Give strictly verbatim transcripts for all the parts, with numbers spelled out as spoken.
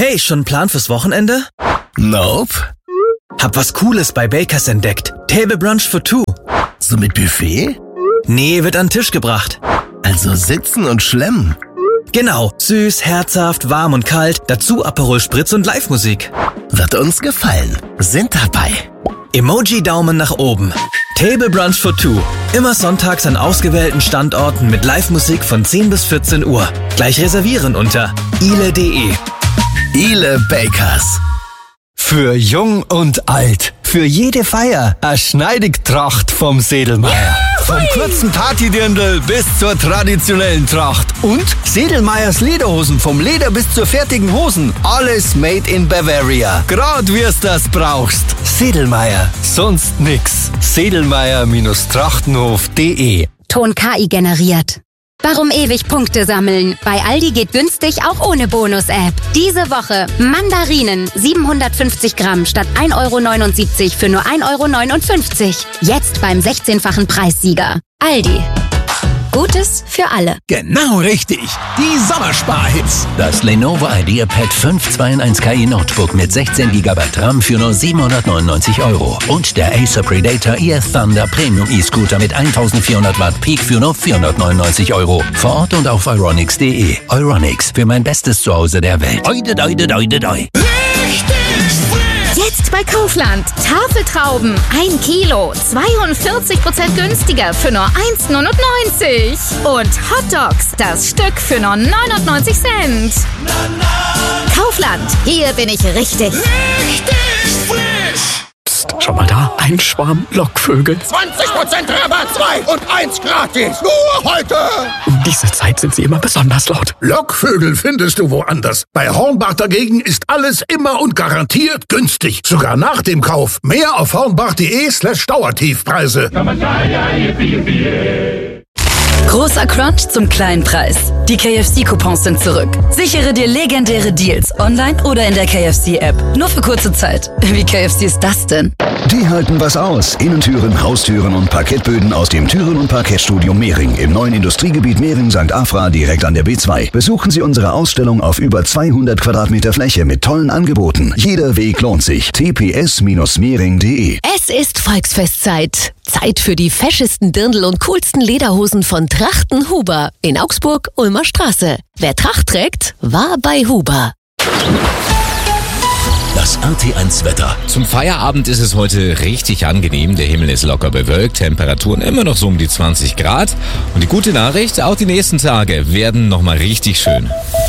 Hey, schon einen Plan fürs Wochenende? Nope. Hab was Cooles bei Bakers entdeckt. Table Brunch for two. So mit Buffet? Nee, wird an den Tisch gebracht. Also sitzen und schlemmen. Genau, süß, herzhaft, warm und kalt, dazu Aperol Spritz und Live-Musik. Wird uns gefallen. Sind dabei. Emoji-Daumen nach oben. Table Brunch for two. Immer sonntags an ausgewählten Standorten mit Live-Musik von zehn bis vierzehn Uhr. Gleich reservieren unter ile punkt de. Ile Bakers. Für jung und alt. Für jede Feier. Eine Schneidigtracht vom Sedelmeier. Vom kurzen Partydirndl bis zur traditionellen Tracht. Und Sedelmeiers Lederhosen. Vom Leder bis zur fertigen Hosen. Alles made in Bavaria. Grad wie's das brauchst. Sedelmeier. Sonst nix. Sedelmeier-trachtenhof punkt de. Ton K I generiert. Warum ewig Punkte sammeln? Bei Aldi geht günstig auch ohne Bonus-App. Diese Woche Mandarinen siebenhundertfünfzig Gramm statt ein Euro neunundsiebzig für nur ein Euro neunundfünfzig. Jetzt beim sechzehnfachen Preissieger. Aldi. Gutes für alle. Genau richtig. Die Sommersparhits. Das Lenovo IdeaPad fünf zwei in eins K I Notebook mit sechzehn Gigabyte RAM für nur siebenhundertneunundneunzig Euro. Und der Acer Predator E F Thunder Premium E-Scooter mit eintausendvierhundert Watt Peak für nur vierhundertneunundneunzig Euro. Vor Ort und auf euronics punkt de. Euronics, für mein bestes Zuhause der Welt. Oide, oide, oide, oide. Jetzt bei Kaufland. Tafeltrauben. Ein Kilo. zweiundvierzig Prozent günstiger für nur eins neunundneunzig. Und Hotdogs. Das Stück für nur neunundneunzig Cent. Kaufland. Hier bin ich richtig. Richtig frisch. Psst, schau mal da. Ein Schwarm Lockvögel. zwanzig Prozent Rabatt, zwei und eins gratis. Nur heute. Um diese Zeit sind sie immer besonders laut. Lockvögel findest du woanders. Bei Hornbach dagegen ist alles immer und garantiert günstig. Sogar nach dem Kauf. Mehr auf hornbach punkt de slash Dauertiefpreise. Großer Crunch zum kleinen Preis. Die K F C-Coupons sind zurück. Sichere dir legendäre Deals online oder in der K F C-App. Nur für kurze Zeit. Wie K F C ist das denn? Die halten was aus. Innentüren, Haustüren und Parkettböden aus dem Türen- und Parkettstudio Mehring im neuen Industriegebiet Mehring Sankt Afra direkt an der B zwei. Besuchen Sie unsere Ausstellung auf über zweihundert Quadratmeter Fläche mit tollen Angeboten. Jeder Weg lohnt sich. t p s Bindestrich mehring punkt de. Es ist Volksfestzeit. Zeit für die feschesten Dirndl und coolsten Lederhosen von Trachten Huber in Augsburg, Ulmer Straße. Wer Tracht trägt, war bei Huber. Das R T eins Wetter. Zum Feierabend ist es heute richtig angenehm. Der Himmel ist locker bewölkt, Temperaturen immer noch so um die zwanzig Grad. Und die gute Nachricht, auch die nächsten Tage werden nochmal richtig schön.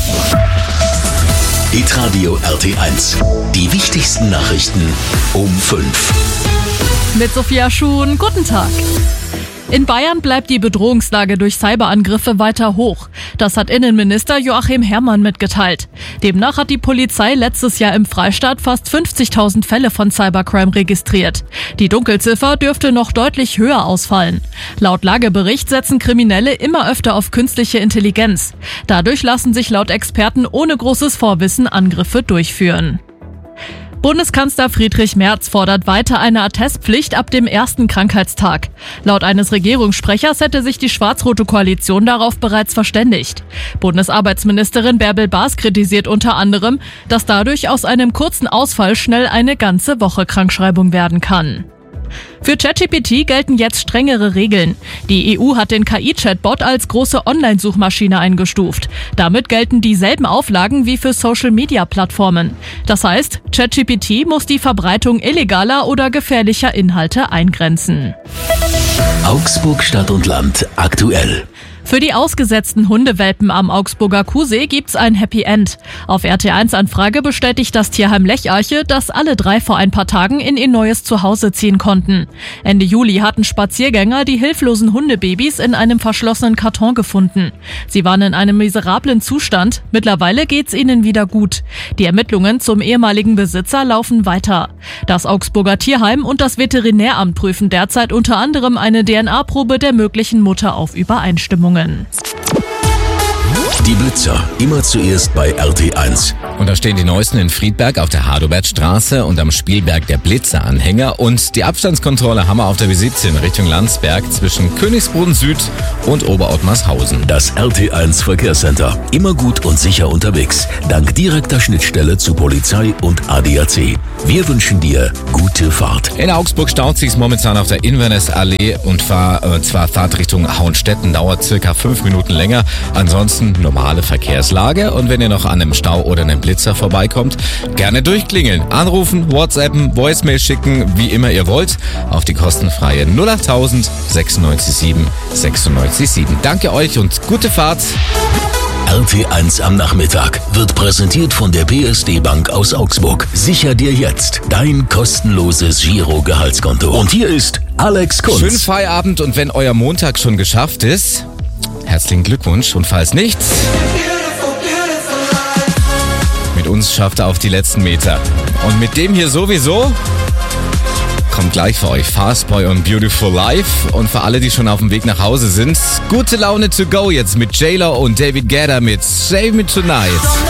Hitradio R T eins. Die wichtigsten Nachrichten um fünf. Mit Sophia Schuhn, guten Tag. In Bayern bleibt die Bedrohungslage durch Cyberangriffe weiter hoch. Das hat Innenminister Joachim Herrmann mitgeteilt. Demnach hat die Polizei letztes Jahr im Freistaat fast fünfzigtausend Fälle von Cybercrime registriert. Die Dunkelziffer dürfte noch deutlich höher ausfallen. Laut Lagebericht setzen Kriminelle immer öfter auf künstliche Intelligenz. Dadurch lassen sich laut Experten ohne großes Vorwissen Angriffe durchführen. Bundeskanzler Friedrich Merz fordert weiter eine Attestpflicht ab dem ersten Krankheitstag. Laut eines Regierungssprechers hätte sich die schwarz-rote Koalition darauf bereits verständigt. Bundesarbeitsministerin Bärbel Baas kritisiert unter anderem, dass dadurch aus einem kurzen Ausfall schnell eine ganze Woche Krankschreibung werden kann. Für ChatGPT gelten jetzt strengere Regeln. Die E U hat den K I-Chatbot als große Online-Suchmaschine eingestuft. Damit gelten dieselben Auflagen wie für Social-Media-Plattformen. Das heißt, ChatGPT muss die Verbreitung illegaler oder gefährlicher Inhalte eingrenzen. Augsburg Stadt und Land aktuell. Für die ausgesetzten Hundewelpen am Augsburger Kuhsee gibt's ein Happy End. Auf R T eins Anfrage bestätigt das Tierheim Lecharche, dass alle drei vor ein paar Tagen in ihr neues Zuhause ziehen konnten. Ende Juli hatten Spaziergänger die hilflosen Hundebabys in einem verschlossenen Karton gefunden. Sie waren in einem miserablen Zustand. Mittlerweile geht's ihnen wieder gut. Die Ermittlungen zum ehemaligen Besitzer laufen weiter. Das Augsburger Tierheim und das Veterinäramt prüfen derzeit unter anderem eine D N A-Probe der möglichen Mutter auf Übereinstimmung. Die Blitzer, immer zuerst bei R T eins. Und da stehen die neuesten in Friedberg auf der Hadobertstraße und am Spielberg der Blitzeranhänger. Und die Abstandskontrolle haben wir auf der B siebzehn Richtung Landsberg zwischen Königsbrunn Süd und Oberottmarshausen. Das R T eins Verkehrscenter. Immer gut und sicher unterwegs. Dank direkter Schnittstelle zu Polizei und A D A C. Wir wünschen dir gute Fahrt. In Augsburg staut sich's momentan auf der Inverness-Allee und fahr, äh, zwar Fahrt Richtung Hauenstetten dauert circa fünf Minuten länger. Ansonsten normale Verkehrslage. Und wenn ihr noch an einem Stau oder einem Blitzer vorbeikommt, gerne durchklingeln, anrufen, WhatsAppen, Voicemail schicken, wie immer ihr wollt, auf die kostenfreie null achttausend sechsundneunzig sieben sechsundneunzig sieben. Danke euch und gute Fahrt. R T eins am Nachmittag wird präsentiert von der P S D Bank aus Augsburg. Sicher dir jetzt dein kostenloses Giro-Gehaltskonto. Und hier ist Alex Kunz. Schönen Feierabend und wenn euer Montag schon geschafft ist, herzlichen Glückwunsch und falls nicht, mit uns schafft er auf die letzten Meter. Und mit dem hier sowieso kommt gleich für euch Fastboy und Beautiful Life. Und für alle, die schon auf dem Weg nach Hause sind, gute Laune to go jetzt mit J-Lo und David Guetta mit Save Me Tonight.